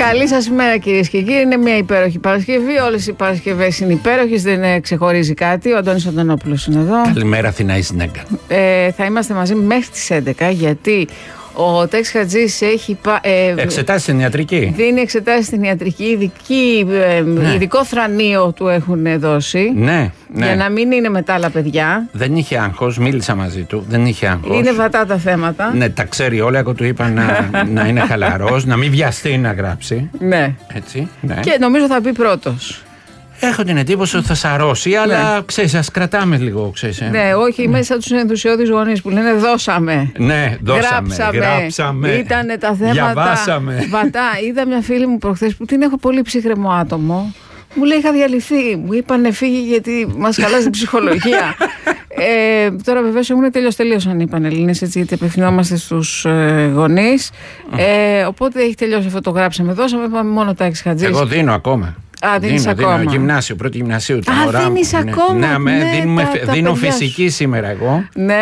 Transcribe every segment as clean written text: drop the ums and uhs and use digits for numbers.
Καλή σας ημέρα, κυρίες και κύριοι. Είναι μια υπέροχη Παρασκευή. Όλες οι Παρασκευές είναι υπέροχες, δεν ξεχωρίζει κάτι. Ο Αντώνης Αντωνόπουλος είναι εδώ. Καλημέρα, Αθηνά η Συνέκα. Θα είμαστε μαζί μέχρι τις 11, γιατί ο Τέξ Χατζής έχει εξετάσεις στην ιατρική. Δίνει εξετάσεις στην ιατρική, ειδικό θρανείο του έχουν δώσει. Ναι. Για να μην είναι με τα άλλα παιδιά. Δεν είχε άγχος, μίλησα μαζί του. Δεν είχε άγχος. Είναι βατά τα θέματα. Ναι, τα ξέρει όλα. Εγώ του είπα να είναι χαλαρός, να μην βιαστεί να γράψει. Ναι. Έτσι, ναι. Και νομίζω θα πει πρώτος. Έχω την εντύπωση ότι θα σαρώσει, αλλά ξέρεις, ας κρατάμε λίγο, ξέρεις. Ναι, όχι, μέσα τους ενθουσιώδεις γονείς που λένε δώσαμε. Ναι, γράψαμε. Ήτανε τα θέματα. Διαβάσαμε. Βατά. Είδα μια φίλη μου προχθές που την έχω πολύ ψύχρεμο άτομο. Μου λέει είχα διαλυθεί. Μου είπανε φύγει γιατί μας χαλάζει την ψυχολογία. Τώρα βεβαίως έχουν τελειώσαν οι Πανελλήνες, έτσι, γιατί απευθυνόμαστε στους γονείς. Οπότε έχει τελειώσει αυτό το γράψαμε. Δώσαμε, πάμε μόνο τα Χατζής. Εγώ δίνω ακόμα. Δίνεις ακόμα. Γυμνάσιο, πρώτη γυμνασίου. Δίνεις ακόμα. Δίνω φυσική σήμερα εγώ. Ναι.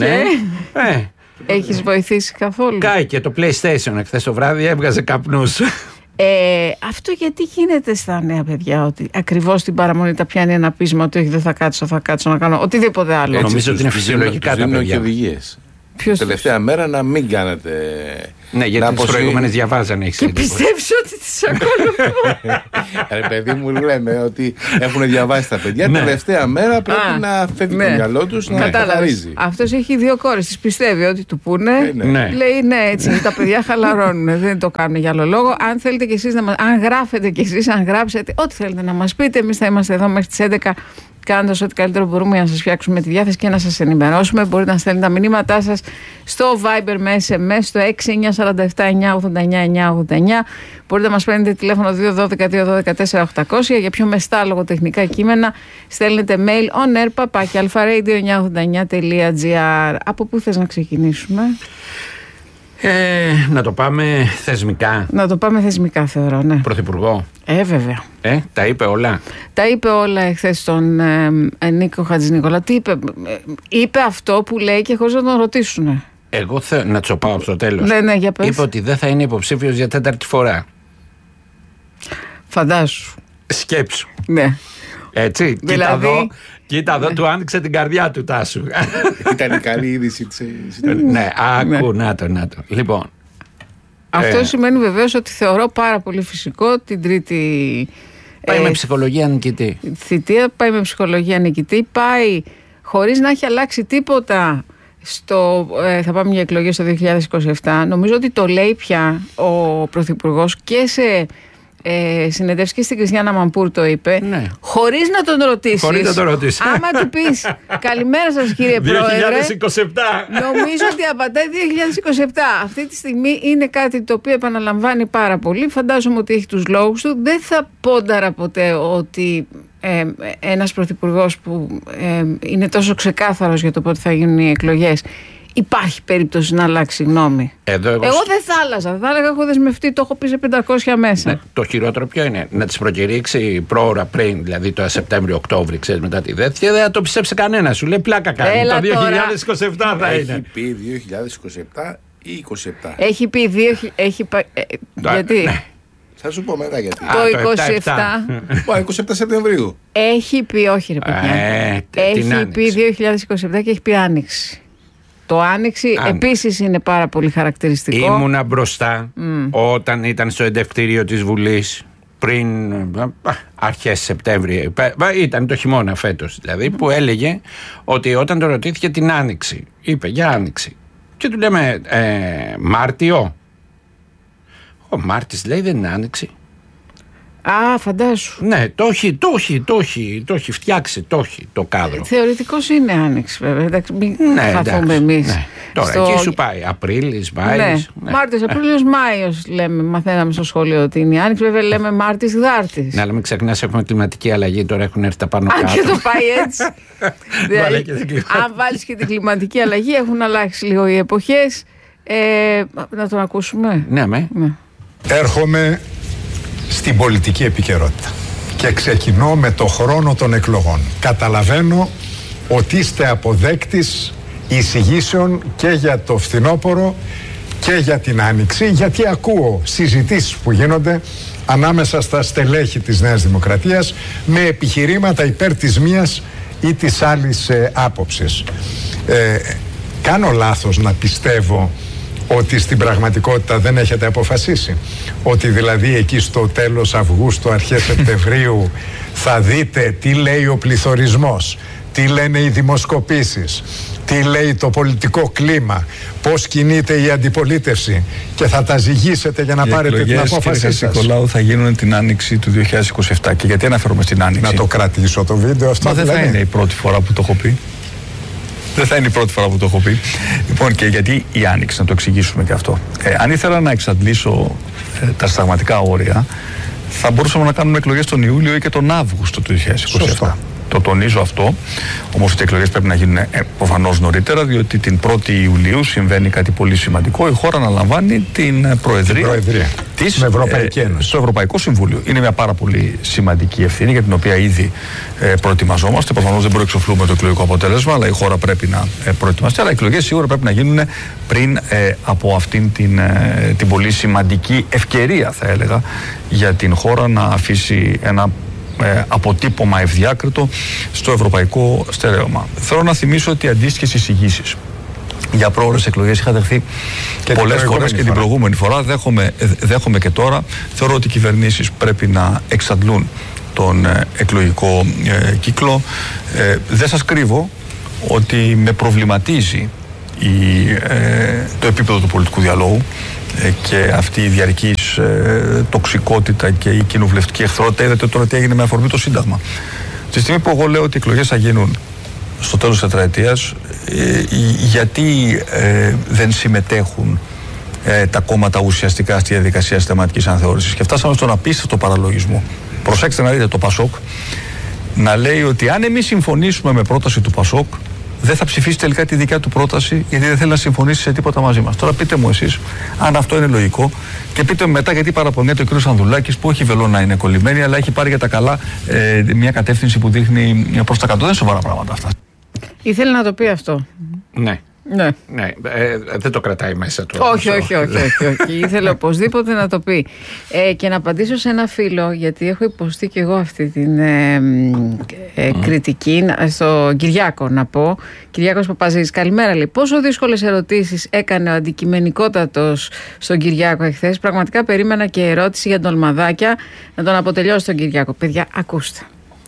Έχεις βοηθήσει καθόλου? Κάει και το PlayStation εχθές το βράδυ έβγαζε καπνούς. Αυτό γιατί γίνεται στα νέα παιδιά, ότι ακριβώς την παραμονή τα πιάνει ένα πείσμα ότι όχι, δεν θα κάτσω να κάνω οτιδήποτε άλλο. Νομίζω ότι είναι φυσιολογικά τα παιδιά. Και οδηγίες. Τελευταία μέρα να μην κάνετε. Ναι, γιατί τις προηγούμενες διαβάζανε. Και πιστεύεις ότι τις ακολουθώ? Ρε παιδί μου, λέμε ότι έχουν διαβάσει τα παιδιά. Τελευταία μέρα πρέπει να φεύγει το μυαλό τους, να καθαρίζει. Αυτός έχει δύο κόρες, τις πιστεύει ότι του πούνε. Λέει ναι, έτσι είναι, τα παιδιά χαλαρώνουν. Δεν το κάνουν για άλλο λόγο. Αν θέλετε κι εσείς αν γράφετε κι εσείς, αν γράψετε, ό,τι θέλετε να μας πείτε, εμείς θα είμαστε εδώ μέχρι τις 11. Κάνοντας ό,τι καλύτερο μπορούμε για να σας φτιάξουμε τη διάθεση και να σας ενημερώσουμε. Μπορείτε να στέλνετε τα μηνύματά σας στο Viber με SMS στο 694798989. Μπορείτε να μας παίρνετε τηλέφωνο 212-212-4800. Για πιο μεστά λογοτεχνικά κείμενα στέλνετε mail onair@alpha-radio989.gr. Από πού θες να ξεκινήσουμε? Να το πάμε θεσμικά. Να το πάμε θεσμικά, θεωρώ, ναι. Πρωθυπουργό. Βέβαια. Τα είπε όλα. Τα είπε όλα εχθές τον Νίκο Χατζηνικολάου. Τι είπε? Είπε αυτό που λέει και χωρίς να τον ρωτήσουν. Εγώ θέλω να τσοπάω από το τέλος. Ναι, για πες. Είπε ότι δεν θα είναι υποψήφιος για 4η φορά. Φαντάσου. Σκέψου. Ναι. Έτσι. Δηλαδή... Κοίτα εδώ, του άνοιξε την καρδιά του, Τάσου. Ήταν η καλή είδηση. Ναι, άκου, να το. Λοιπόν. Αυτό σημαίνει βεβαίως ότι θεωρώ πάρα πολύ φυσικό την τρίτη. Πάει με ψυχολογία νικητή. Θητεία, πάει με ψυχολογία νικητή. Πάει χωρίς να έχει αλλάξει τίποτα. Θα πάμε για εκλογές το 2027. Νομίζω ότι το λέει πια ο Πρωθυπουργός και σε συνεντεύξει και στην Κριστιάνα Μαμπούρ το είπε, χωρίς να τον ρωτήσεις. Άμα του πεις καλημέρα σας κύριε Πρόεδρε, 2027. νομίζω ότι απαντάει 2027. Αυτή τη στιγμή είναι κάτι το οποίο επαναλαμβάνει πάρα πολύ. Φαντάζομαι ότι έχει τους λόγους του. Δεν θα πόνταρα ποτέ ότι ένας πρωθυπουργός που είναι τόσο ξεκάθαρος για το πότε θα γίνουν οι εκλογές, υπάρχει περίπτωση να αλλάξει γνώμη. Εγώ δεν θα άλλαζα. Θα έλεγα: έχω δεσμευτεί, το έχω πει σε 500 μέσα. Ναι, το χειρότερο ποιο είναι? Να τις προκηρύξει πρόωρα πριν, δηλαδή το Σεπτέμβριο-Οκτώβριο, ξέρεις, μετά τη δεύτερη. Δεν θα το πιστέψει κανένα. Σου λέει πλάκα κάνει. Το 2027 θα είναι. Έχει πει 2027 ή 27. Έχει πει γιατί? Ναι. Θα σου πω μετά γιατί. Το 27 Σεπτεμβρίου. Έχει πει, όχι ρε παιδιά. Έχει πει 2027 και έχει πει Άνοιξη. Το Άνοιξη επίσης είναι πάρα πολύ χαρακτηριστικό. Ήμουνα μπροστά όταν ήταν στο εντευτήριο της Βουλής πριν αρχές Σεπτέμβρη. Ήταν το χειμώνα φέτος δηλαδή, που έλεγε ότι όταν το ρωτήθηκε την Άνοιξη, είπε για Άνοιξη. Και του λέμε Μάρτιο. Ο Μάρτης λέει δεν είναι Άνοιξη. Φαντάσου. Ναι, το έχει φτιάξει, το κάδρο. Θεωρητικώς είναι Άνοιξη, βέβαια. Εντάξει, μην χαθούμε εμείς. Ναι. Τώρα εκεί σου πάει Απρίλης, Μάης. Ναι. Μάρτιος, Απρίλιος, Μάιος μαθαίναμε στο σχολείο ότι είναι Άνοιξη. Βέβαια λέμε Μάρτης, Γδάρτης. Ναι, αλλά μην ξεχνάς, έχουμε κλιματική αλλαγή. Τώρα έχουν έρθει τα πάνω κάτω. Και το πάει έτσι. Δηλαδή, αν βάλεις και την κλιματική αλλαγή, έχουν αλλάξει λίγο οι εποχές. Να τον ακούσουμε. Ναι. Έρχομαι στην πολιτική επικαιρότητα και ξεκινώ με το χρόνο των εκλογών. Καταλαβαίνω ότι είστε αποδέκτης εισηγήσεων και για το φθινόπωρο και για την Άνοιξη, γιατί ακούω συζητήσεις που γίνονται ανάμεσα στα στελέχη της Νέας Δημοκρατίας με επιχειρήματα υπέρ της μίας ή της άλλης άποψης. Κάνω λάθος να πιστεύω ότι στην πραγματικότητα δεν έχετε αποφασίσει? Ότι δηλαδή εκεί στο τέλος Αυγούστου, αρχές Σεπτεμβρίου θα δείτε τι λέει ο πληθωρισμός, τι λένε οι δημοσκοπήσεις, τι λέει το πολιτικό κλίμα, πώς κινείται η αντιπολίτευση και θα τα ζυγίσετε για να πάρετε την απόφασή σας? Οι Νικολάου θα γίνουν την Άνοιξη του 2027. Και γιατί αναφέρομαι στην Άνοιξη? Να το κρατήσω το βίντεο αυτό? Μα δεν θα είναι η πρώτη φορά που το έχω πει. Δεν θα είναι η πρώτη φορά που το έχω πει. Λοιπόν, και γιατί η Άνοιξη, να το εξηγήσουμε και αυτό. Αν ήθελα να εξαντλήσω τα συνταγματικά όρια, θα μπορούσαμε να κάνουμε εκλογές τον Ιούλιο ή και τον Αύγουστο του 2027. Σωστά. Το τονίζω αυτό. Όμως οι εκλογές πρέπει να γίνουν προφανώς νωρίτερα, διότι την 1η Ιουλίου συμβαίνει κάτι πολύ σημαντικό. Η χώρα αναλαμβάνει την Προεδρία της Ευρωπαϊκή Ένωση. Στο Ευρωπαϊκό Συμβούλιο. Είναι μια πάρα πολύ σημαντική ευθύνη για την οποία ήδη προετοιμαζόμαστε. Προφανώς δεν προεξοφλούμε το εκλογικό αποτέλεσμα, αλλά η χώρα πρέπει να προετοιμαστεί. Αλλά οι εκλογές σίγουρα πρέπει να γίνουν πριν από αυτήν την πολύ σημαντική ευκαιρία, θα έλεγα, για την χώρα να αφήσει ένα αποτύπωμα ευδιάκριτο στο ευρωπαϊκό στερέωμα. Θέλω να θυμίσω ότι αντίστοιχες εισηγήσεις για πρόορες εκλογές είχα δεχθεί πολλές φορές και την προηγούμενη φορά. Δέχομαι και τώρα. Θεωρώ ότι οι κυβερνήσεις πρέπει να εξαντλούν τον εκλογικό κύκλο. Δεν σας κρύβω ότι με προβληματίζει το επίπεδο του πολιτικού διαλόγου και αυτή η διαρκής τοξικότητα και η κοινοβουλευτική εχθρότητα. Είδατε τώρα τι έγινε με αφορμή το Σύνταγμα. Στη στιγμή που εγώ λέω ότι οι εκλογές θα γίνουν στο τέλος της τετραετίας, γιατί δεν συμμετέχουν τα κόμματα ουσιαστικά στη διαδικασία συστηματικής αναθεώρησης? Και φτάσαμε στον απίστευτο παραλογισμό. Προσέξτε να δείτε το ΠΑΣΟΚ να λέει ότι αν εμείς συμφωνήσουμε με πρόταση του ΠΑΣΟΚ, δεν θα ψηφίσει τελικά τη δικιά του πρόταση, γιατί δεν θέλει να συμφωνήσει σε τίποτα μαζί μας. Τώρα πείτε μου εσείς αν αυτό είναι λογικό και πείτε μου μετά γιατί παραπονιέται ο κ. Ανδουλάκης, που όχι βελό να είναι κολλημένη, αλλά έχει πάρει για τα καλά μια κατεύθυνση που δείχνει προς τα κάτω. Δεν είναι σοβαρά πράγματα αυτά. Ήθελε να το πει αυτό. Ναι. Ναι. Δεν το κρατάει μέσα του. Όχι. Ήθελε οπωσδήποτε να το πει. Και να απαντήσω σε ένα φίλο, γιατί έχω υποστεί και εγώ αυτή την κριτική, στον Κυριάκο να πω. Κυριάκος Παπαζής, καλημέρα, λέει. Πόσο δύσκολες ερωτήσεις έκανε ο αντικειμενικότατος στον Κυριάκο εχθές? Πραγματικά περίμενα και ερώτηση για τον Ολμαδάκια να τον αποτελειώσει τον Κυριάκο. Παιδιά, ακούστε.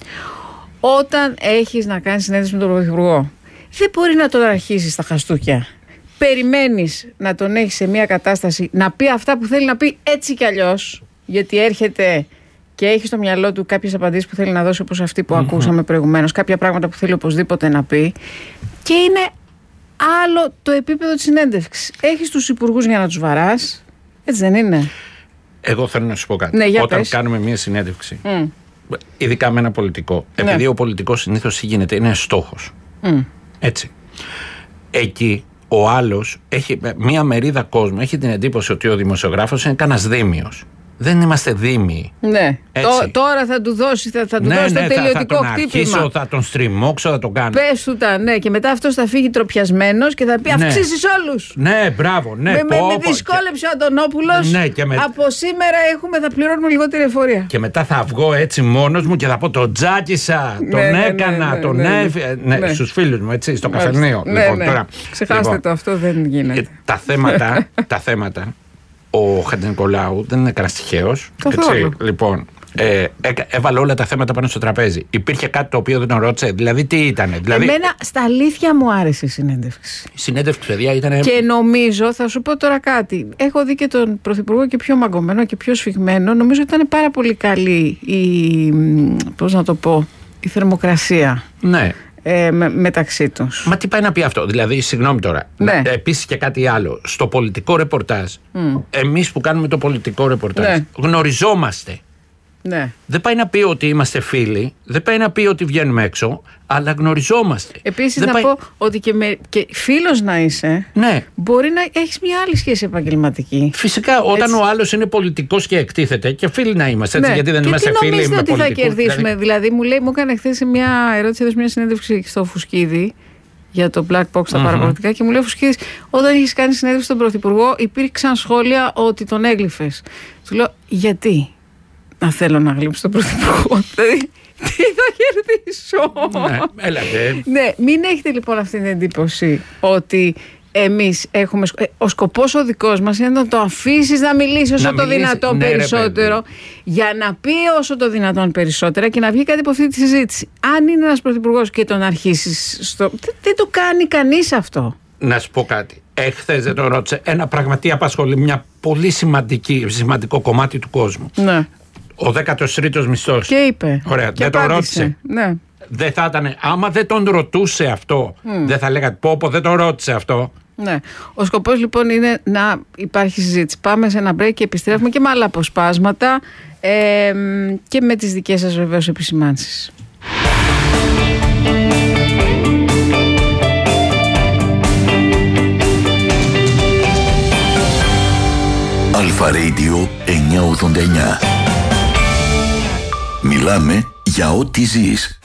Όταν έχεις να κάνεις συνέντευξη με τον Πρωθυπουργό, δεν μπορεί να τον αρχίσεις στα χαστούκια. Περιμένεις να τον έχεις σε μια κατάσταση να πει αυτά που θέλει να πει έτσι κι αλλιώς, γιατί έρχεται και έχει στο μυαλό του κάποιες απαντήσεις που θέλει να δώσει, όπως αυτή που ακούσαμε προηγουμένως, κάποια πράγματα που θέλει οπωσδήποτε να πει, και είναι άλλο το επίπεδο της συνέντευξης. Έχεις τους υπουργούς για να τους βαράς, έτσι δεν είναι? Εγώ θέλω να σου πω κάτι. Ναι, όταν κάνουμε μια συνέντευξη, ειδικά με ένα πολιτικό, επειδή ο πολιτικός συνήθως γίνεται, είναι στόχος. Έτσι. Εκεί ο άλλος έχει μία μερίδα κόσμου, έχει την εντύπωση ότι ο δημοσιογράφος είναι κανένας δήμιος. Δεν είμαστε δήμοι. Ναι. Τώρα θα του δώσει, θα του δώσει το τελειωτικό χτύπημα. Αρχίσω, θα τον στριμώξω, θα τον κάνω. Πες του τα, ναι, και μετά αυτός θα φύγει τροπιασμένος και θα πει αυξήσεις όλους. Ναι, μπράβο. Ναι, με δυσκόλεψε ο Αντωνόπουλος. Ναι, από σήμερα θα πληρώνουμε λιγότερη εφορία. Και μετά θα βγω έτσι μόνος μου και θα πω τον τζάκισα, τον έκανα, τον έφυγα. Ναι, στους φίλους μου, έτσι, στο καφενείο. Ξεχάστε το, αυτό δεν γίνεται. Τα θέματα. Ο Χατζηνικολάου δεν είναι κανένας τυχαίος. Λοιπόν, έβαλε όλα τα θέματα πάνω στο τραπέζι. Υπήρχε κάτι το οποίο δεν τον ρώτησε. Δηλαδή, τι ήταν? Εμένα στα αλήθεια μου άρεσε η συνέντευξη. Η συνέντευξη, παιδιά, ήταν. Και νομίζω, θα σου πω τώρα κάτι. Έχω δει και τον Πρωθυπουργό και πιο μαγκωμένο και πιο σφιγμένο. Νομίζω ότι ήταν πάρα πολύ καλή η θερμοκρασία. Ναι. Μεταξύ τους. Μα τι πάει να πει αυτό? Δηλαδή, συγγνώμη τώρα. Ναι. Επίσης και κάτι άλλο. Στο πολιτικό ρεπορτάζ, εμείς που κάνουμε το πολιτικό ρεπορτάζ, γνωριζόμαστε. Ναι. Δεν πάει να πει ότι είμαστε φίλοι, δεν πάει να πει ότι βγαίνουμε έξω, αλλά γνωριζόμαστε. Επίσης να πω ότι και φίλος να είσαι, μπορεί να έχεις μια άλλη σχέση επαγγελματική. Φυσικά, όταν ο άλλος είναι πολιτικός και εκτίθεται, και φίλοι να είμαστε, έτσι, γιατί δεν είμαστε φίλοι με πολιτικούς. Και τι νομίζετε ότι θα κερδίσουμε? Δηλαδή μου έκανε χθες μια ερώτηση, έδωσε μια συνέντευξη στο Φουσκίδη, για το black box στα παραπολιτικά και μου λέει ο Φουσκίδης, όταν είχες κάνει συνέντευξη στον Πρωθυπουργό υπήρξαν σχόλια ότι τον έγλυφες. Του λέω, γιατί να θέλω να γλύψω τον Πρωθυπουργό? Δηλαδή, τι θα κερδίσω? Ναι, έλατε. Ναι, μην έχετε λοιπόν αυτή την εντύπωση ότι εμείς έχουμε. Ο σκοπός ο δικός μας είναι να το αφήσεις να μιλήσει όσο το δυνατόν περισσότερο, για να πει όσο το δυνατόν περισσότερα και να βγει κάτι από αυτή τη συζήτηση. Αν είναι ένας πρωθυπουργός και τον αρχίσεις δεν το κάνει κανείς αυτό. σου πω κάτι. Εχθές δεν το ρώτησε. Ένα πραγματικά απασχολεί μια πολύ σημαντικό κομμάτι του κόσμου. Ναι. Ο 13ος μισθός. Και είπε. Ωραία, και δεν το ρώτησε. Ναι. Δεν θα ήταν, άμα δεν τον ρωτούσε αυτό, δεν θα λέγατε πω δεν τον ρώτησε αυτό. Ναι. Ο σκοπός λοιπόν είναι να υπάρχει συζήτηση. Πάμε σε ένα break και επιστρέφουμε και με άλλα αποσπάσματα και με τις δικές σας βεβαίως επισημάνσεις. Αλφα Radio 989. Μιλάμε για ό,τι ζεις.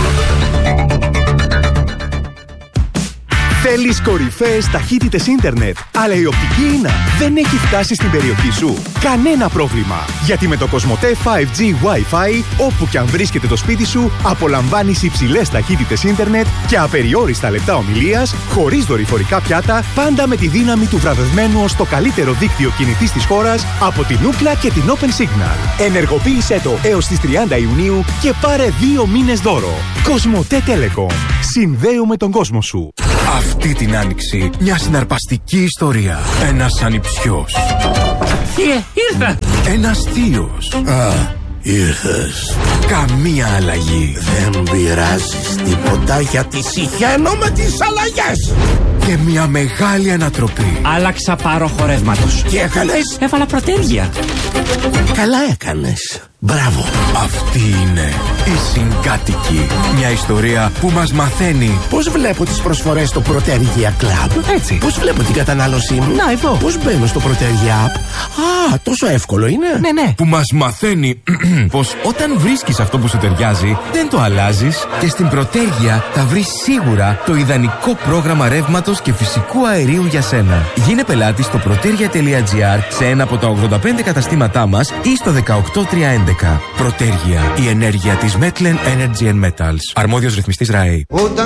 Θέλεις κορυφαίες ταχύτητες ίντερνετ, αλλά η οπτική ίνα δεν έχει φτάσει στην περιοχή σου? Κανένα πρόβλημα, γιατί με το Κοσμοτέ 5G Wi-Fi, όπου και αν βρίσκεται το σπίτι σου, απολαμβάνεις υψηλές ταχύτητες ίντερνετ και απεριόριστα λεπτά ομιλίας, χωρίς δορυφορικά πιάτα, πάντα με τη δύναμη του βραβευμένου ως το καλύτερο δίκτυο κινητής της χώρας από την Ookla και την Open Signal. Ενεργοποίησέ το έως τις 30 Ιουνίου και πάρε 2 μήνες δώρο. Κοσμοτέ Telecom. Συνδέουμε τον κόσμο σου. Αυτή την άνοιξη μια συναρπαστική ιστορία. Ένας ανιψιός. Ήρθα! Ένας θείος. Ήρθες. Καμία αλλαγή. Δεν πειράζεις τίποτα γιατί συχαίνω με τις αλλαγές. Και μια μεγάλη ανατροπή. Άλλαξα πάροχο ρεύματος. Τι έκανες? Έβαλα προτέργεια. Καλά έκανες. Μπράβο. Αυτή είναι η Συγκάτοικη. Μια ιστορία που μας μαθαίνει πώς βλέπω τις προσφορές στο Προτέργεια Club. Έτσι. Πώς βλέπω την κατανάλωσή μου. Να, εδώ. Πώς μπαίνω στο Προτέργεια App. Τόσο εύκολο είναι. Ναι. Που μας μαθαίνει πως όταν βρίσκεις αυτό που σου ταιριάζει, δεν το αλλάζεις και στην Προτέργεια θα βρεις σίγουρα το ιδανικό πρόγραμμα ρεύματος και φυσικού αερίου για σένα. Γίνε πελάτης στο protergia.gr σε ένα από τα 85 καταστήματά μας ή στο 18311. Προτέργεια. Η ενέργεια της Metlen Energy and Metals. Αρμόδιος ρυθμιστής ΡΑΕ.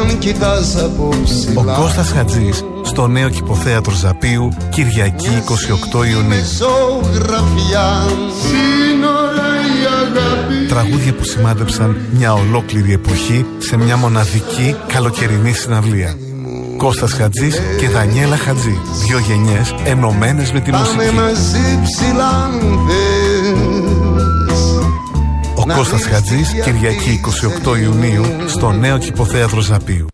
Ο Κώστας Χατζής στο νέο κηποθέατρο Ζαπίου, Κυριακή 28 Ιουνίου. Τραγούδια που σημάδεψαν μια ολόκληρη εποχή σε μια μοναδική καλοκαιρινή συναυλία. Κώστας Χατζής και Δανιέλα Χατζή. 2 γενιές ενωμένες με τη μουσική. Ο Κώστας Χατζής, Κυριακή 28 Ιουνίου, στο νέο κηποθέατρο Ζαπίου.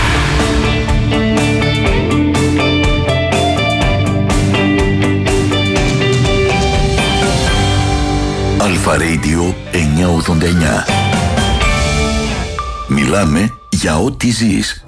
Αλφα Radio 989. Μιλάμε για ό,τι ζεις.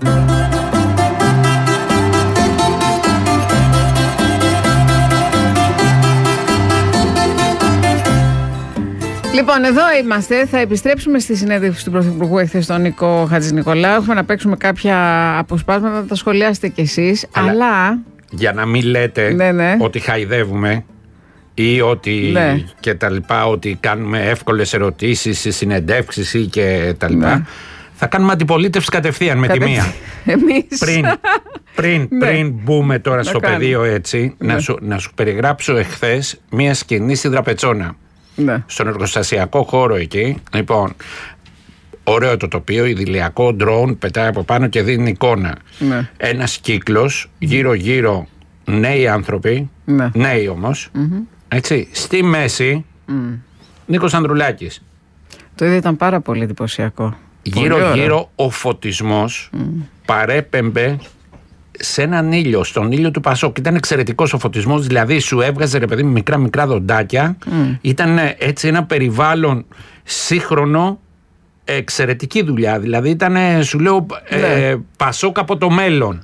Λοιπόν, εδώ είμαστε. Θα επιστρέψουμε στη συνέντευξη του Πρωθυπουργού εχθές τον Νίκο Χατζηνικολάου. Έχουμε να παίξουμε κάποια αποσπάσματα, να τα σχολιάσετε κι εσείς. Αλλά για να μην λέτε ότι χαϊδεύουμε ή ότι και τα λοιπά, ότι κάνουμε εύκολες ερωτήσεις, συνεντεύξεις ή και τα λοιπά, θα κάνουμε αντιπολίτευση κατευθείαν με τη μία. Εμείς. Πριν μπούμε τώρα στο πεδίο έτσι, να σου περιγράψω εχθές μία σκηνή στην Τραπετσόνα. Στον εργοστασιακό χώρο εκεί. Λοιπόν, ωραίο το τοπίο, ιδηλιακό, ντρόουν, πετάει από πάνω και δίνει εικόνα. Ένας κύκλος, γύρω-γύρω νέοι άνθρωποι, νέοι όμως, έτσι, στη μέση Νίκος Ανδρουλάκης. Το ίδιο ήταν πάρα πολύ εντυπωσιακό. Γύρω-γύρω ο φωτισμός παρέπεμπε σε έναν ήλιο, στον ήλιο του Πασόκ. Ήταν εξαιρετικός ο φωτισμός, δηλαδή σου έβγαζε ρε παιδί μικρά δοντάκια. Ήταν έτσι ένα περιβάλλον σύγχρονο, εξαιρετική δουλειά. Δηλαδή ήταν, σου λέω, Πασόκ από το μέλλον.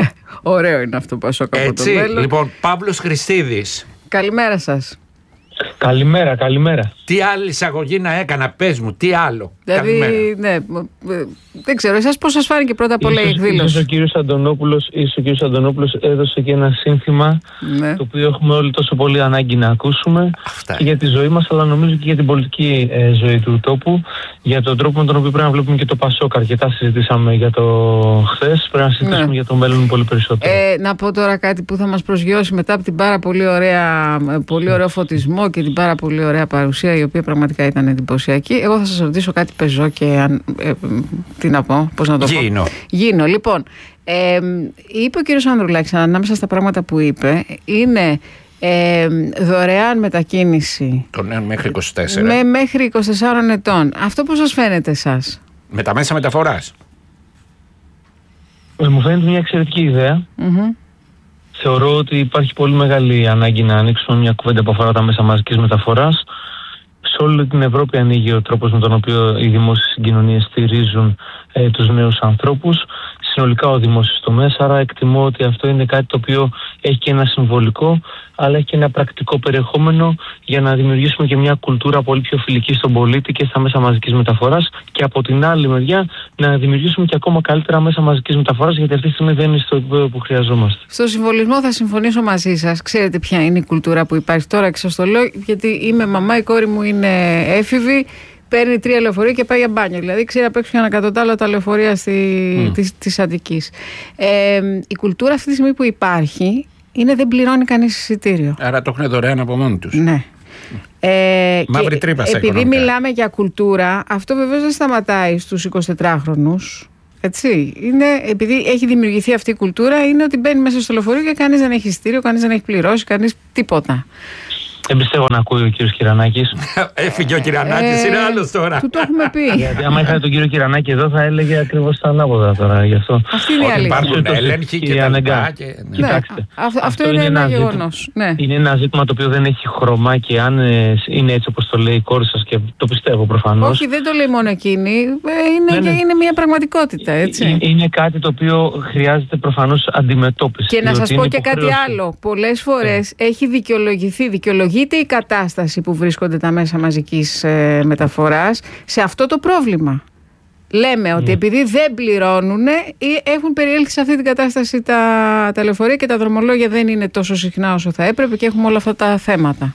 Ωραίο είναι αυτό, Πασόκ από το μέλλον. Λοιπόν, Παύλος Χριστίδης. Καλημέρα σας. Καλημέρα. Τι άλλη εισαγωγή να έκανα, πες μου, τι άλλο. Δηλαδή, ναι, δεν ξέρω, εσάς πώς σας φάνηκε πρώτα απ' όλα η εκδήλωση? Ίσως ο κύριος Αντωνόπουλος έδωσε και ένα σύνθημα, ναι, το οποίο έχουμε όλοι τόσο πολύ ανάγκη να ακούσουμε. Αυτά. Και για τη ζωή μας, αλλά νομίζω και για την πολιτική ζωή του τόπου, για τον τρόπο με τον οποίο πρέπει να βλέπουμε και το Πασόκ. Αρκετά συζητήσαμε για το χθες, πρέπει να συζητήσουμε, ναι, για το μέλλον πολύ περισσότερο. Να πω τώρα κάτι που θα μας προσγειώσει μετά από την πάρα πολύ ωραίο φωτισμό και την πάρα πολύ ωραία παρουσία, η οποία πραγματικά ήταν εντυπωσιακή. Εγώ θα σας ρωτήσω κάτι πεζό και τι να πω, πώς να το πω. Γίνω. Λοιπόν, είπε ο κύριος Ανδρουλάκης, ανάμεσα στα πράγματα που είπε, είναι δωρεάν μετακίνηση των νέων μέχρι 24. Μέχρι 24 ετών. Αυτό πώς σας φαίνεται εσάς? Με τα μέσα μεταφοράς. Μου φαίνεται μια εξαιρετική ιδέα. Θεωρώ ότι υπάρχει πολύ μεγάλη ανάγκη να ανοίξουμε μια κουβέντα που αφορά τα μέσα μαζικής μεταφοράς. Σε όλη την Ευρώπη ανοίγει ο τρόπος με τον οποίο οι δημόσιες συγκοινωνίες στηρίζουν τους νέους ανθρώπους, συνολικά ο δημόσιος τομέας. Άρα εκτιμώ ότι αυτό είναι κάτι το οποίο έχει και ένα συμβολικό, αλλά έχει και ένα πρακτικό περιεχόμενο για να δημιουργήσουμε και μια κουλτούρα πολύ πιο φιλική στον πολίτη και στα μέσα μαζικής μεταφοράς, και από την άλλη μεριά να δημιουργήσουμε και ακόμα καλύτερα μέσα μαζικής μεταφοράς, γιατί αυτή τη στιγμή δεν είναι στο επίπεδο που χρειαζόμαστε. Στο συμβολισμό θα συμφωνήσω μαζί σας. Ξέρετε ποια είναι η κουλτούρα που υπάρχει τώρα, και σας το λέω γιατί είμαι μαμά, η κόρη μου είναι έφηβη. Παίρνει 3 λεωφορεία και πάει για μπάνιο. Δηλαδή, ξέρει απ' έξω ένα εκατοντάλο τα λεωφορεία της Αττικής. Η κουλτούρα αυτή τη στιγμή που υπάρχει είναι δεν πληρώνει κανείς εισιτήριο. Άρα το έχουν δωρεάν από μόνοι τους. Ναι. Μαύρη τρύπα σε επειδή μιλάμε για κουλτούρα, αυτό βεβαίως δεν σταματάει στους 24χρονους. Έτσι. Επειδή έχει δημιουργηθεί αυτή η κουλτούρα, είναι ότι μπαίνει μέσα στο λεωφορείο και κανείς δεν έχει εισιτήριο, κανείς δεν έχει πληρώσει, κανείς τίποτα. Δεν πιστεύω να ακούει ο κύριος Κυρανάκης. Έφυγε ο Κυρανάκης, είναι άλλος τώρα. Του το έχουμε πει. Γιατί άμα είχατε τον κύριο Κυρανάκη εδώ θα έλεγε ακριβώς τα ανάποδα τώρα. Γι' αυτό. Αυτή είναι η αλήθεια. Υπάρχουν έλεγχοι και τα λοιπά. Κοιτάξτε. Αυτό είναι ένα γεγονός. Είναι ένα ζήτημα το οποίο δεν έχει χρώμα, και αν είναι έτσι όπως το λέει η κόρη σας, και το πιστεύω προφανώς. Όχι, δεν το λέει μόνο εκείνη. Είναι μια πραγματικότητα, έτσι. Είναι κάτι το οποίο χρειάζεται προφανώς αντιμετώπιση. Και να σας πω και κάτι άλλο. Πολλές φορές έχει δικαιολογηθεί η κατάσταση που βρίσκονται τα μέσα μαζικής μεταφοράς σε αυτό το πρόβλημα. Λέμε ότι επειδή δεν πληρώνουν, έχουν περιέλθει σε αυτή την κατάσταση τα λεωφορεία και τα δρομολόγια δεν είναι τόσο συχνά όσο θα έπρεπε και έχουμε όλα αυτά τα θέματα.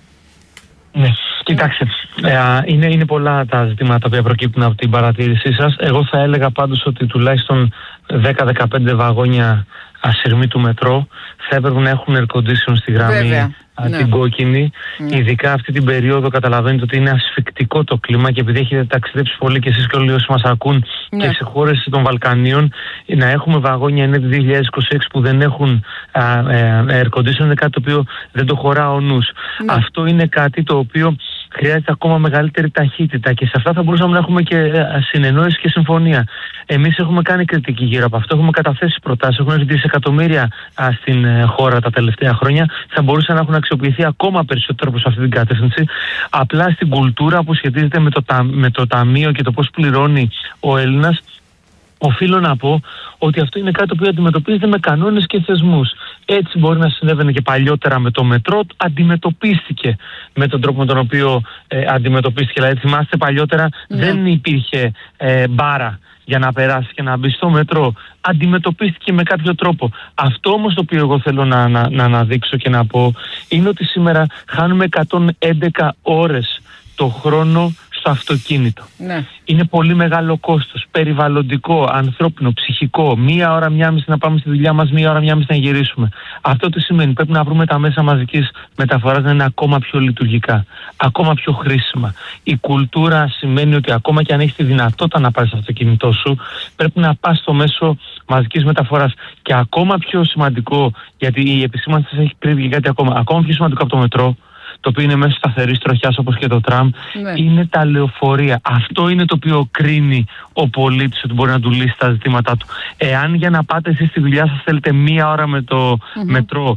Ναι, κοιτάξτε, είναι πολλά τα ζητήματα που προκύπτουν από την παρατήρησή σας. Εγώ θα έλεγα πάντως ότι τουλάχιστον 10-15 βαγόνια ασυρμοί του μετρό θα έπρεπε να έχουν air condition στη γραμμή, την κόκκινη. Ειδικά αυτή την περίοδο καταλαβαίνετε ότι είναι ασφικτικό το κλίμα, και επειδή έχετε ταξιδέψει πολύ και εσείς και όλοι όσοι μας ακούν και σε χώρες των Βαλκανίων, να έχουμε βαγόνια είναι 2026 που δεν έχουν air condition είναι κάτι το οποίο δεν το χωρά ο νους. Αυτό είναι κάτι το οποίο χρειάζεται ακόμα μεγαλύτερη ταχύτητα, και σε αυτά θα μπορούσαμε να έχουμε και συνεννόηση και συμφωνία. Εμείς έχουμε κάνει κριτική γύρω από αυτό, έχουμε καταθέσει προτάσεις, έχουν έρθει δισεκατομμύρια στην χώρα τα τελευταία χρόνια. Θα μπορούσαν να έχουν αξιοποιηθεί ακόμα περισσότερο προς αυτή την κατεύθυνση. Απλά στην κουλτούρα που σχετίζεται με το ταμείο και το πώς πληρώνει ο Έλληνας, οφείλω να πω ότι αυτό είναι κάτι που αντιμετωπίζεται με κανόνες και θεσμούς. Έτσι μπορεί να συνέβαινε και παλιότερα με το μετρό, αντιμετωπίστηκε με τον τρόπο με τον οποίο αντιμετωπίστηκε. Δηλαδή, θυμάστε παλιότερα δεν υπήρχε μπάρα για να περάσει και να μπει στο μετρό. Αντιμετωπίστηκε με κάποιο τρόπο. Αυτό όμως το οποίο εγώ θέλω να αναδείξω και να πω είναι ότι σήμερα χάνουμε 111 ώρες το χρόνο στο αυτοκίνητο. Ναι. Είναι πολύ μεγάλο κόστος, περιβαλλοντικό, ανθρώπινο, ψυχικό. 1 ώρα, 1,5 να πάμε στη δουλειά μας, 1 ώρα, 1,5 να γυρίσουμε. Αυτό τι σημαίνει? Πρέπει να βρούμε τα μέσα μαζικής μεταφοράς να είναι ακόμα πιο λειτουργικά, ακόμα πιο χρήσιμα. Η κουλτούρα σημαίνει ότι ακόμα και αν έχεις τη δυνατότητα να πάρεις το αυτοκίνητό σου, πρέπει να πας στο μέσο μαζικής μεταφοράς. Και ακόμα πιο σημαντικό, γιατί η επισήμανση σας έχει κρύβει κάτι ακόμα πιο σημαντικό από το μετρό, το οποίο είναι μέσω σταθερής τροχιάς όπως και το τραμ, είναι τα λεωφορεία. Αυτό είναι το οποίο κρίνει ο πολίτης ότι μπορεί να του λύσει τα ζητήματά του. Εάν για να πάτε εσείς στη δουλειά σας θέλετε 1 ώρα με το μετρό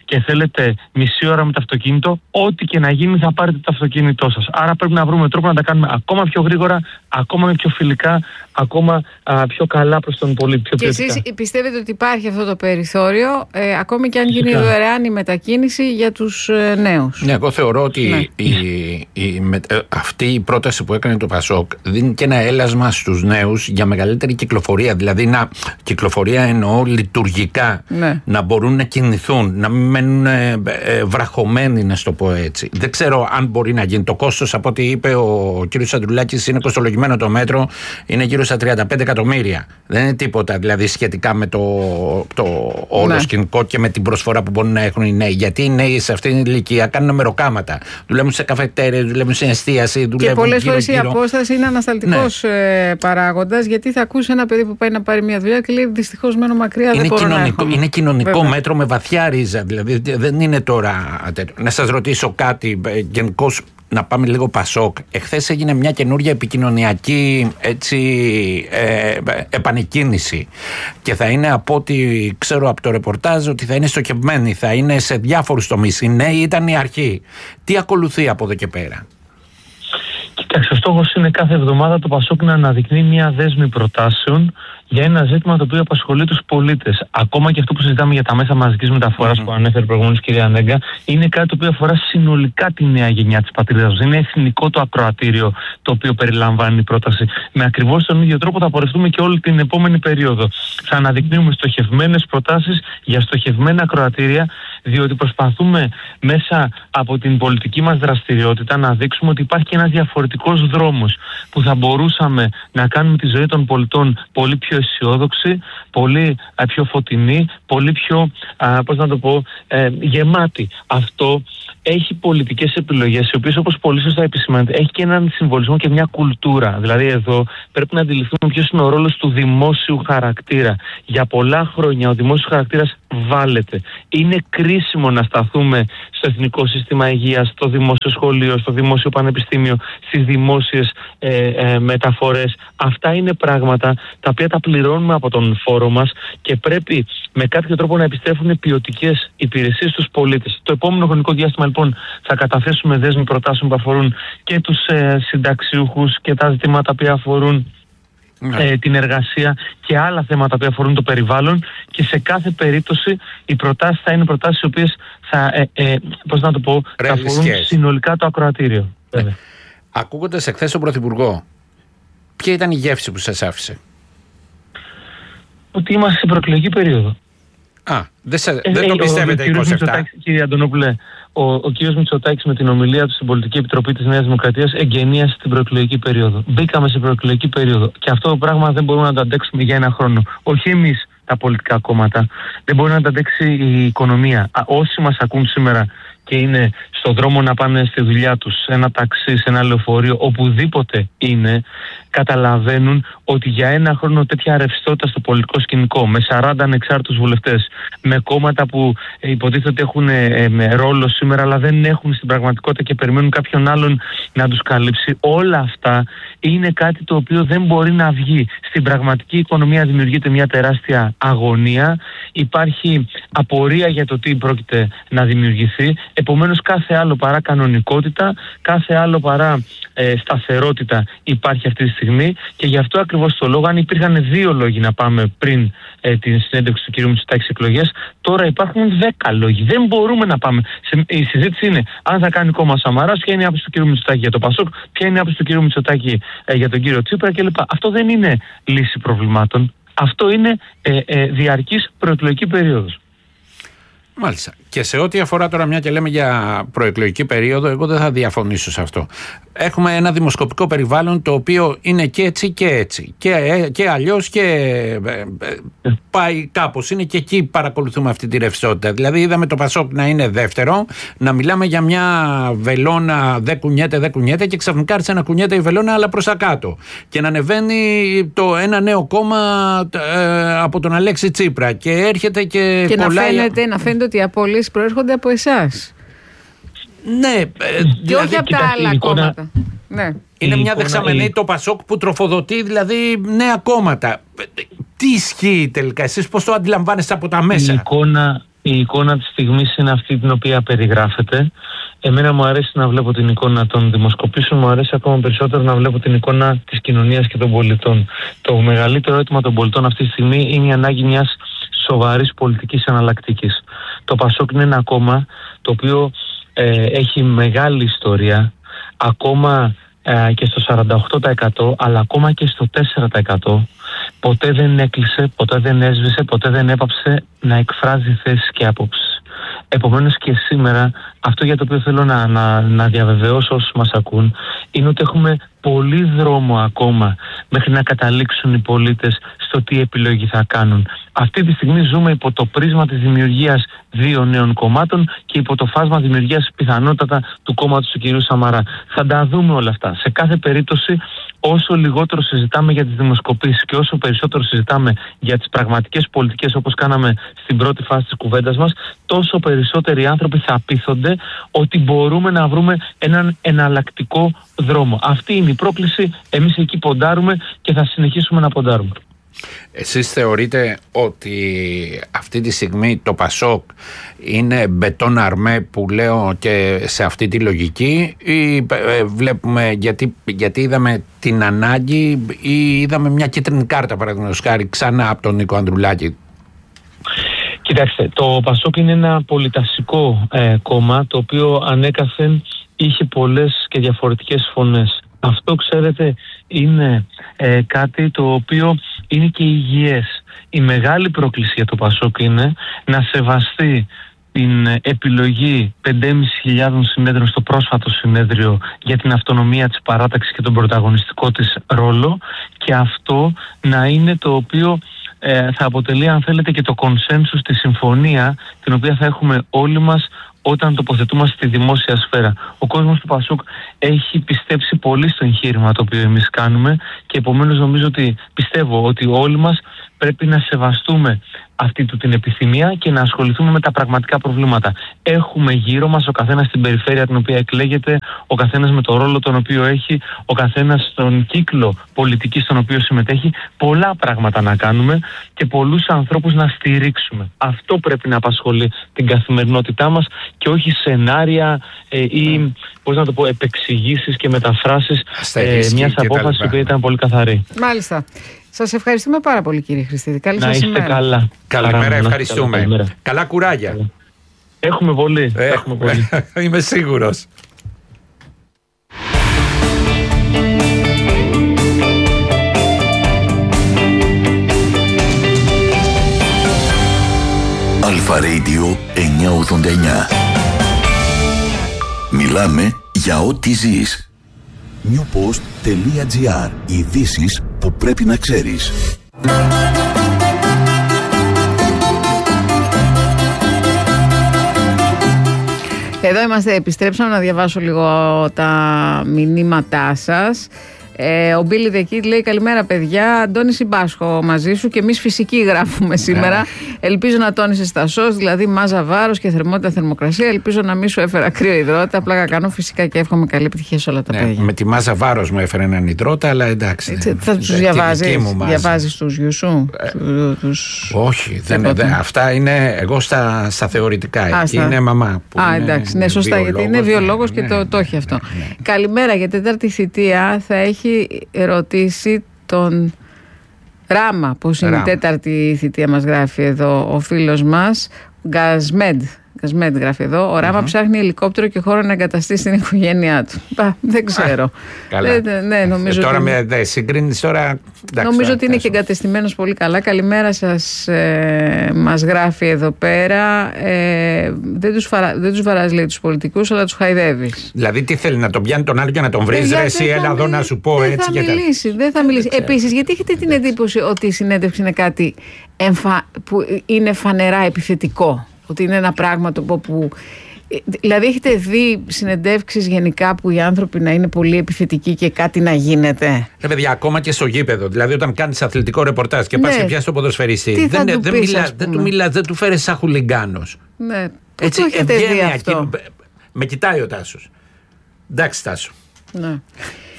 και θέλετε μισή ώρα με το αυτοκίνητο, ό,τι και να γίνει θα πάρετε το αυτοκίνητό σας. Άρα πρέπει να βρούμε τρόπο να τα κάνουμε ακόμα πιο γρήγορα, ακόμα πιο φιλικά, ακόμα πιο καλά προς τον πολίτη. Πιο και εσείς πιστεύετε ότι υπάρχει αυτό το περιθώριο, ακόμη και αν γίνει δωρεάν η μετακίνηση για τους νέους? Ναι, εγώ θεωρώ ότι αυτή η πρόταση που έκανε το Πασόκ δίνει και ένα έλασμα στους νέους για μεγαλύτερη κυκλοφορία. Δηλαδή, κυκλοφορία εννοώ λειτουργικά, να μπορούν να κινηθούν, να μην μένουν βραχωμένοι, να το πω έτσι. Δεν ξέρω αν μπορεί να γίνει. Το κόστος, από ό,τι είπε ο κ. Ανδρουλάκης, είναι κοστολογημένο το μέτρο, είναι γύρω στα 35 εκατομμύρια. Δεν είναι τίποτα δηλαδή σχετικά με το όλο σκηνικό και με την προσφορά που μπορούν να έχουν οι νέοι. Γιατί οι νέοι σε αυτήν την ηλικία κάνουν μεροκάματα. Δουλεύουν σε καφετέρειες, δουλεύουν σε εστίαση. Και πολλές φορές η απόσταση είναι ανασταλτικός παράγοντας, γιατί θα ακούσει ένα παιδί που πάει να πάρει μια δουλειά και λέει δυστυχώς μένω μακριά, δεν μπορώ να έρχομαι. Είναι κοινωνικό μέτρο με βαθιά ρίζα. Δηλαδή δεν είναι τώρα. Να σας ρωτήσω κάτι γενικώς. Να πάμε λίγο Πασόκ. Εχθές έγινε μια καινούργια επικοινωνιακή επανεκκίνηση και θα είναι, από ό,τι ξέρω από το ρεπορτάζ, ότι θα είναι στοχευμένη, θα είναι σε διάφορους τομείς. Οι νέοι ήταν η αρχή. Τι ακολουθεί από εδώ και πέρα? Κοιτάξτε, ο στόχος είναι κάθε εβδομάδα το Πασόκ να αναδεικνύει μια δέσμη προτάσεων για ένα ζήτημα το οποίο απασχολεί τους πολίτες. Ακόμα και αυτό που συζητάμε για τα μέσα μαζικής μεταφοράς που ανέφερε προηγουμένως κυρία Νέγκα, είναι κάτι το οποίο αφορά συνολικά τη νέα γενιά της πατρίδας. Είναι εθνικό το ακροατήριο το οποίο περιλαμβάνει η πρόταση. Με ακριβώς τον ίδιο τρόπο θα πορευτούμε και όλη την επόμενη περίοδο. Θα αναδεικνύουμε στοχευμένες προτάσεις για στοχευμένα ακροατήρια, διότι προσπαθούμε μέσα από την πολιτική μας δραστηριότητα να δείξουμε ότι υπάρχει ένας διαφορετικός δρόμος που θα μπορούσαμε να κάνουμε τη ζωή των πολιτών πολύ πιο αισιόδοξη, πολύ πιο φωτεινή, πολύ πιο, γεμάτη. Αυτό έχει πολιτικές επιλογές, οι οποίες, όπως πολύ σωστά επισημαίνεται, έχει και έναν συμβολισμό και μια κουλτούρα. Δηλαδή εδώ πρέπει να αντιληφθούμε ποιος είναι ο ρόλος του δημόσιου χαρακτήρα. Για πολλά χρόνια ο δημόσιος χαρακτήρας βάλεται. Είναι κρίσιμο να σταθούμε στο εθνικό σύστημα υγείας, στο δημόσιο σχολείο, στο δημόσιο πανεπιστήμιο, στις δημόσιες μεταφορές. Αυτά είναι πράγματα τα οποία τα πληρώνουμε από τον φόρο μας και πρέπει με κάποιο τρόπο να επιστρέφουν ποιοτικές υπηρεσίες στους πολίτες. Το επόμενο χρονικό διάστημα λοιπόν θα καταθέσουμε δέσμη προτάσεων που αφορούν και τους συνταξιούχους και τα ζητήματα που αφορούν την εργασία και άλλα θέματα που αφορούν το περιβάλλον, και σε κάθε περίπτωση οι προτάσεις θα είναι προτάσεις οι οποίες θα, θα αφορούν συνολικά το ακροατήριο. Ακούγοντας εχθές τον Πρωθυπουργό, ποια ήταν η γεύση που σας άφησε? Ότι είμαστε σε προεκλογική περίοδο. Δεν το πιστεύετε 27? Κύριε Αντωνόπουλε, ο κύριος Μητσοτάκης με την ομιλία του στην Πολιτική Επιτροπή της Νέας Δημοκρατίας εγκαινίασε την προεκλογική περίοδο. Μπήκαμε σε προεκλογική περίοδο και αυτό το πράγμα δεν μπορούμε να το αντέξουμε για ένα χρόνο. Όχι εμείς τα πολιτικά κόμματα, δεν μπορεί να το αντέξει η οικονομία. Όσοι μας ακούν σήμερα και είναι στον δρόμο να πάνε στη δουλειά τους, σε ένα ταξί, σε ένα λεωφορείο, οπουδήποτε είναι, καταλαβαίνουν ότι για ένα χρόνο τέτοια ρευστότητα στο πολιτικό σκηνικό, με 40 ανεξάρτητους βουλευτές, με κόμματα που υποτίθεται ότι έχουν ρόλο σήμερα αλλά δεν έχουν στην πραγματικότητα και περιμένουν κάποιον άλλον να τους καλύψει, όλα αυτά είναι κάτι το οποίο δεν μπορεί να βγει. Στην πραγματική οικονομία δημιουργείται μια τεράστια αγωνία, υπάρχει απορία για το τι πρόκειται να δημιουργηθεί. Επομένως κάθε άλλο παρά κανονικότητα, κάθε άλλο παρά σταθερότητα υπάρχει αυτή τη στιγμή, και γι' αυτό ακριβώς το λόγο, αν υπήρχαν 2 λόγοι να πάμε πριν την συνέντευξη του κ. Μητσοτάκη στις εκλογές, τώρα υπάρχουν 10 λόγοι. Δεν μπορούμε να πάμε. Η συζήτηση είναι αν θα κάνει κόμμα Σαμαράς, ποια είναι η άποψη του κ. Μητσοτάκη για το Πασόκ, ποια είναι η άποψη του κ. Μητσοτάκη για τον κ. Τσίπρα κλπ. Αυτό δεν είναι λύση προβλημάτων. Αυτό είναι διαρκής προεκλογική περίοδος. Μάλιστα. Και σε ό,τι αφορά τώρα, μια και λέμε για προεκλογική περίοδο, εγώ δεν θα διαφωνήσω σε αυτό. Έχουμε ένα δημοσκοπικό περιβάλλον το οποίο είναι και έτσι και έτσι. Και αλλιώς και πάει κάπως. Είναι και εκεί παρακολουθούμε αυτή τη ρευστότητα. Δηλαδή είδαμε το Πασόκ να είναι δεύτερο, να μιλάμε για μια βελόνα δεν κουνιέται και ξαφνικά άρχισε να κουνιέται η βελόνα αλλά προς τα κάτω. Και να ανεβαίνει ένα νέο κόμμα από τον Αλέξη Τσίπρα και έρχεται και κολλάει. Να φαίνεται ότι οι απολύσεις προέρχονται από εσάς. Ναι, και όχι από τα άλλα κόμματα. Ναι. Είναι μια δεξαμενή το Πασόκ που τροφοδοτεί δηλαδή νέα κόμματα. Τι ισχύει τελικά, εσείς πώς το αντιλαμβάνεστε από τα μέσα? η εικόνα της στιγμής είναι αυτή την οποία περιγράφεται. Εμένα μου αρέσει να βλέπω την εικόνα των δημοσκοπήσεων, μου αρέσει ακόμα περισσότερο να βλέπω την εικόνα της κοινωνίας και των πολιτών. Το μεγαλύτερο αίτημα των πολιτών αυτή τη στιγμή είναι η ανάγκη μιας σοβαρής πολιτικής εναλλακτικής. Το ΠΑΣΟΚ είναι ένα κόμμα το οποίο έχει μεγάλη ιστορία, ακόμα και στο 48%, αλλά ακόμα και στο 4%. Ποτέ δεν έκλεισε, ποτέ δεν έσβησε, ποτέ δεν έπαψε να εκφράζει θέσεις και άποψεις. Επομένως και σήμερα αυτό για το οποίο θέλω να διαβεβαιώσω όσους μας ακούν είναι ότι έχουμε πολύ δρόμο ακόμα μέχρι να καταλήξουν οι πολίτες στο τι επιλογή θα κάνουν. Αυτή τη στιγμή ζούμε υπό το πρίσμα της δημιουργίας 2 νέων κομμάτων και υπό το φάσμα δημιουργίας πιθανότατα του κόμματος του κυρίου Σαμαρά. Θα τα δούμε όλα αυτά. Σε κάθε περίπτωση, όσο λιγότερο συζητάμε για τις δημοσκοπήσεις και όσο περισσότερο συζητάμε για τις πραγματικές πολιτικές όπως κάναμε στην πρώτη φάση της κουβέντας μας, τόσο περισσότεροι άνθρωποι θα απείθονται ότι μπορούμε να βρούμε έναν εναλλακτικό δρόμο. Αυτή είναι η πρόκληση, εμείς εκεί ποντάρουμε και θα συνεχίσουμε να ποντάρουμε. Εσείς θεωρείτε ότι αυτή τη στιγμή το ΠΑΣΟΚ είναι μπετόν αρμέ που λέω και σε αυτή τη λογική ή βλέπουμε γιατί είδαμε την ανάγκη ή είδαμε μια κίτρινη κάρτα παραδείγματος χάρη ξανά από τον Νίκο Ανδρουλάκη? Κοιτάξτε, το ΠΑΣΟΚ είναι ένα πολυτασικό κόμμα το οποίο ανέκαθεν είχε πολλές και διαφορετικές φωνές. Αυτό, ξέρετε, είναι κάτι το οποίο είναι και υγιές. Η μεγάλη πρόκληση για το ΠΑΣΟΚ είναι να σεβαστεί την επιλογή 5.500 συνέδριων στο πρόσφατο συνέδριο για την αυτονομία της παράταξης και τον πρωταγωνιστικό της ρόλο, και αυτό να είναι το οποίο θα αποτελεί, αν θέλετε, και το κονσένσους, τη συμφωνία την οποία θα έχουμε όλοι μας όταν τοποθετούμαστε στη δημόσια σφαίρα. Ο κόσμος του ΠΑΣΟΚ έχει πιστέψει πολύ στο εγχείρημα το οποίο εμείς κάνουμε και επομένως πιστεύω ότι όλοι μας πρέπει να σεβαστούμε αυτή την επιθυμία και να ασχοληθούμε με τα πραγματικά προβλήματα. Έχουμε γύρω μας, ο καθένας στην περιφέρεια την οποία εκλέγεται, ο καθένας με το ρόλο τον οποίο έχει, ο καθένας στον κύκλο πολιτικής στον οποίο συμμετέχει, πολλά πράγματα να κάνουμε και πολλούς ανθρώπους να στηρίξουμε. Αυτό πρέπει να απασχολεί την καθημερινότητά μας και όχι σενάρια ή επεξηγήσεις και μεταφράσεις μιας απόφασης που ήταν πολύ καθαρή. Μάλιστα. Σας ευχαριστούμε πάρα πολύ, κύριε Χριστίδη. Καλή σας ημέρα. Καλά. Καλημέρα, ευχαριστούμε. Καλημέρα. Καλά κουράγια. Έχουμε πολύ. Είμαι σίγουρος. Αλφα Radio 989. Μιλάμε για ό,τι ζεις. newpost.gr. Ειδήσεις που πρέπει να ξέρεις. Εδώ είμαστε, επιστρέψαμε να διαβάσω λίγο τα μηνύματά σας. Ο Μπίλι Δεκίτ λέει: καλημέρα, παιδιά. Αντώνη, συμπάσχω μαζί σου και εμείς φυσική γράφουμε σήμερα. Ελπίζω να τόνισες τα σως, δηλαδή μάζα βάρος και θερμότητα θερμοκρασία. Ελπίζω να μην σου έφερα κρύο υδρότα. Πλάκα κάνω φυσικά και εύχομαι καλή επιτυχία σε όλα τα παιδιά. Με τη μάζα βάρος μου έφερε έναν υδρότα, αλλά εντάξει. Θα τους διαβάζεις τους γιους σου? Όχι, αυτά είναι εγώ στα θεωρητικά. Εκεί είναι μαμά. Εντάξει, ναι, σωστά, γιατί είναι βιολόγος και το έχει αυτό. Καλημέρα, για τέταρτη θητεία θα έχει ρωτήσει τον Ράμα πώς είναι η τέταρτη θητεία, μας γράφει εδώ ο φίλος μας Γκασμέντ γράφει εδώ. Ο Ράμα ψάχνει ελικόπτερο και χώρο να εγκαταστήσει την οικογένειά του. Δεν ξέρω. Νομίζω τώρα με συγκρίνεις τώρα. Νομίζω ότι είναι και εγκατεστημένος πολύ καλά. Καλημέρα σας, μας γράφει εδώ πέρα. Δεν τους βαράζει, λέει, τους πολιτικούς, αλλά τους χαϊδεύεις. Δηλαδή τι θέλει, να τον πιάνει τον άλλο και να τον βρεις? Ρε εσύ, έλα εδώ να σου πω έτσι. Δεν θα μιλήσει. Επίσης, γιατί έχετε την εντύπωση ότι η συνέντευξη είναι κάτι που είναι φανερά επιθετικό? Ότι είναι ένα πράγμα που... Δηλαδή έχετε δει συνεντεύξεις γενικά που οι άνθρωποι να είναι πολύ επιθετικοί και κάτι να γίνεται? Παιδιά, ακόμα και στο γήπεδο. Δηλαδή όταν κάνεις αθλητικό ρεπορτάζ και πας και πιάσεις τον ποδοσφαιριστή, δεν του μιλάς, δεν του φέρεις σαν χουλιγκάνος. Ναι, έτσι ευγένεια. Με κοιτάει ο Τάσος. Εντάξει, Τάσο. Ναι.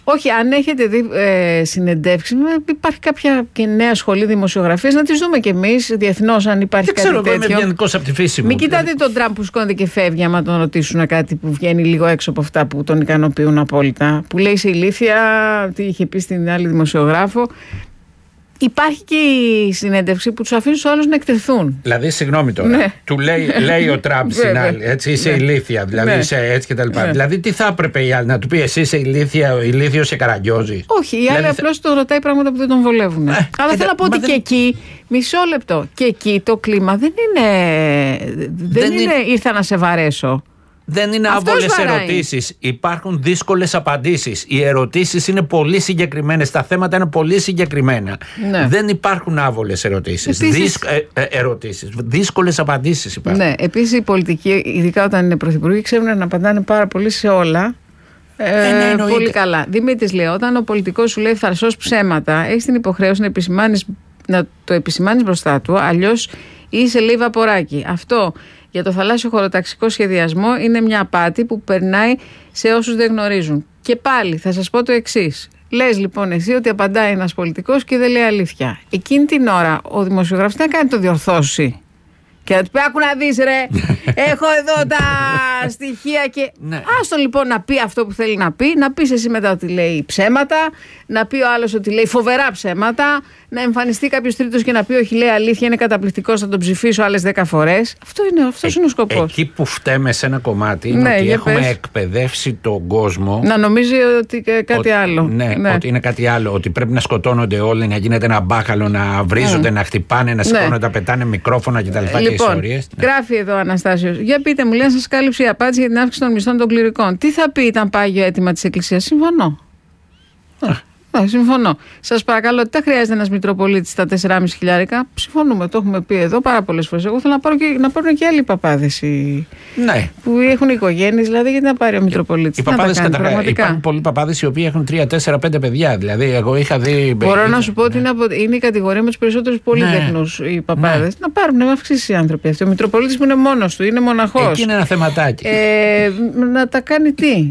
Όχι, αν έχετε δει συνεντεύξεις, υπάρχει κάποια και νέα σχολή δημοσιογραφίας, να τις δούμε κι εμείς διεθνώς, αν υπάρχει κάτι τέτοιο. Δεν ξέρω, είμαι ευγενικός από τη φύση μου. Μην κοιτάτε τον Τραμπ που σκόνται και φεύγει, άμα τον ρωτήσουν κάτι που βγαίνει λίγο έξω από αυτά που τον ικανοποιούν απόλυτα. Που λέει σε ηλίθεια, τι είχε πει στην άλλη δημοσιογράφο. Υπάρχει και η συνέντευξη που τους αφήνουν στους άλλους να εκτεθούν. Δηλαδή, συγγνώμη τώρα, ναι. Του λέει ο Τραμπ στην άλλη, έτσι, είσαι ηλίθια, δηλαδή είσαι έτσι και τα λοιπά. Δηλαδή, τι θα έπρεπε η άλλη να του πει, εσύ είσαι ηλίθιος και καραγκιόζης? Όχι, η άλλη απλώς τον ρωτάει πράγματα που δεν τον βολεύουν. Αλλά θέλω να πω ότι και εκεί, μισό λεπτό, και εκεί το κλίμα δεν είναι ήρθα να σε βαρέσω. Δεν είναι άβολες ερωτήσεις. Υπάρχουν δύσκολες απαντήσεις. Οι ερωτήσεις είναι πολύ συγκεκριμένες. Τα θέματα είναι πολύ συγκεκριμένα. Ναι. Δεν υπάρχουν άβολες ερωτήσεις. Δύσκολες απαντήσεις υπάρχουν. Ναι, επίσης οι πολιτικοί, ειδικά όταν είναι πρωθυπουργοί, ξέρουν να απαντάνε πάρα πολύ σε όλα. Πολύ καλά. Δημήτρης λέει, όταν ο πολιτικός σου λέει φαρσός ψέματα, έχεις την υποχρέωση να το επισημάνεις μπροστά του, αλλιώς είσαι λέει βαποράκι. Αυτό για το θαλάσσιο χωροταξικό σχεδιασμό είναι μια απάτη που περνάει σε όσους δεν γνωρίζουν. Και πάλι θα σας πω το εξής. Λες λοιπόν εσύ ότι απαντάει ένας πολιτικός και δεν λέει αλήθεια. Εκείνη την ώρα ο δημοσιογράφος τι να κάνει, το διορθώσει και να του πει άκου να δεις ρε, έχω εδώ τα στοιχεία και άστον λοιπόν να πει αυτό που θέλει να πει, να πεις εσύ μετά ότι λέει ψέματα, να πει ο άλλος ότι λέει φοβερά ψέματα, να εμφανιστεί κάποιος τρίτος και να πει όχι λέει αλήθεια, είναι καταπληκτικός, θα τον ψηφίσω άλλες 10 φορές. Αυτός είναι ο σκοπός. Εκεί που φταίμε σε ένα κομμάτι είναι ότι έχουμε εκπαιδεύσει τον κόσμο να νομίζει ότι κάτι άλλο. Ναι, ότι είναι κάτι άλλο, ότι πρέπει να σκοτώνονται όλοι, να γίνεται ένα μπάχαλο, να βρίζονται, να χτυπάνε, να σηκώνονται, να πετάνε μικρόφωνα κτλ. Λοιπόν, γράφει εδώ ο Αναστάσιος. Για πείτε μου, λέει, να σας κάλυψε η απάντηση για την αύξηση των μισθών των κληρικών. Τι θα πει ήταν πάγιο αίτημα της Εκκλησίας? Συμφωνώ. Συμφωνώ. Σας παρακαλώ, ότι δεν χρειάζεται ένας Μητροπολίτης στα 4,5 χιλιάρικα. Συμφωνούμε, το έχουμε πει εδώ πάρα πολλές φορές. Εγώ θέλω να πάρουν και άλλοι παπάδες που έχουν οικογένειες, δηλαδή γιατί να πάρει ο Μητροπολίτης. Οι παπάδες υπάρχουν πολλοί παπάδες οι οποίοι έχουν 3, 4, 5 παιδιά. Δηλαδή, εγώ είχα δει. Μπορώ να σου πω ότι είναι η κατηγορία με τους περισσότερους πολύτεχνους οι παπάδες. Να πάρουν, να αυξήσει οι άνθρωποι αυτοί. Ο Μητροπολίτης που είναι μόνος του, είναι μοναχός. Εκεί είναι ένα θεματάκι. Να τα κάνει τι.